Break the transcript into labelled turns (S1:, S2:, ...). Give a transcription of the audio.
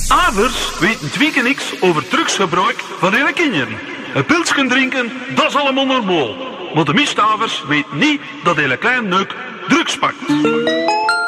S1: Avers weten twee niks over drugsgebruik van hun kinderen. Een pilsje drinken, dat is allemaal normaal. Maar de meeste avers weten niet dat hele klein neuk drugs pakt.